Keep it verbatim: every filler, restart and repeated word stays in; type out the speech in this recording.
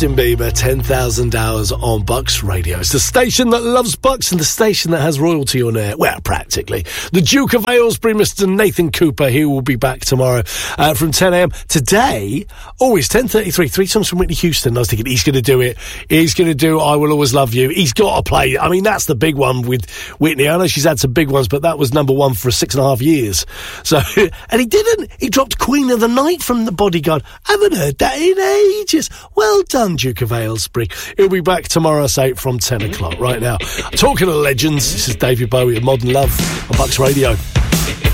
Justin Bieber, ten thousand hours on Bucks Radio. It's the station that loves Bucks and the station that has royalty on air. Well, practically. The Duke of Aylesbury, Mister Nathan Cooper, he will be back tomorrow uh, from ten a.m. Today, oh, it's ten thirty-three. Three songs from Whitney Houston. I was thinking he's going to do it. He's going to do I Will Always Love You. He's got to play. I mean, that's the big one with Whitney. I know she's had some big ones, but that was number one for six and a half years. So, and he didn't. He dropped Queen of the Night from The Bodyguard. I haven't heard that in ages. Well done, Duke of Aylesbury. He'll be back tomorrow, say, from ten o'clock. Right now, talking of legends, this is David Bowie of Modern Love on Bucks Radio.